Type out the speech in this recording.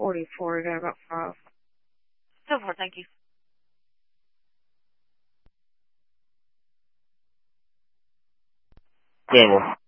44. I got about 5. Go for it, thank you. Devil.